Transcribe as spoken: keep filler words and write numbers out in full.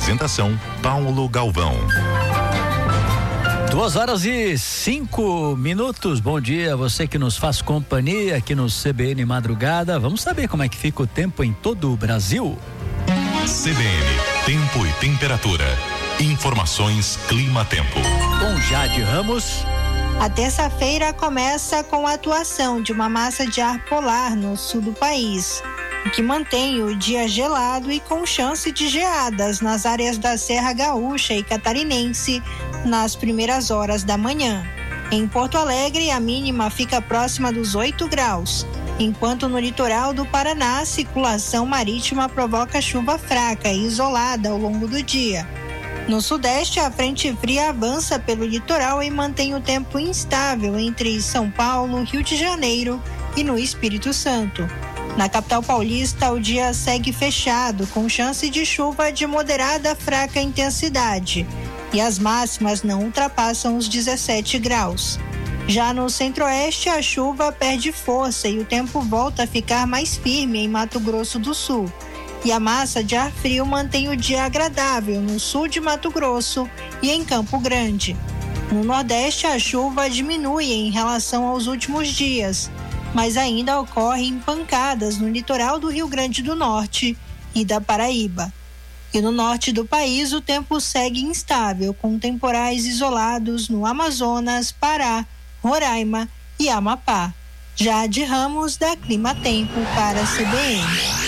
Apresentação Paulo Galvão. Duas horas e cinco minutos. Bom dia, você que nos faz companhia aqui no C B N Madrugada. Vamos saber como é que fica o tempo em todo o Brasil? C B N, tempo e temperatura. Informações Clima-Tempo. Com Jade Ramos. A terça-feira começa com a atuação de uma massa de ar polar no sul do país, o que mantém o dia gelado e com chance de geadas nas áreas da Serra Gaúcha e Catarinense nas primeiras horas da manhã. Em Porto Alegre, a mínima fica próxima dos oito graus, enquanto no litoral do Paraná, a circulação marítima provoca chuva fraca e isolada ao longo do dia. No sudeste, a frente fria avança pelo litoral e mantém o tempo instável entre São Paulo, Rio de Janeiro e no Espírito Santo. Na capital paulista, o dia segue fechado, com chance de chuva de moderada a fraca intensidade, e as máximas não ultrapassam os dezessete graus. Já no centro-oeste, a chuva perde força e o tempo volta a ficar mais firme em Mato Grosso do Sul. E a massa de ar frio mantém o dia agradável no sul de Mato Grosso e em Campo Grande. No nordeste, a chuva diminui em relação aos últimos dias, mas ainda ocorrem pancadas no litoral do Rio Grande do Norte e da Paraíba. E no norte do país, o tempo segue instável, com temporais isolados no Amazonas, Pará, Roraima e Amapá. Jade Ramos, da Clima-Tempo para a C B N.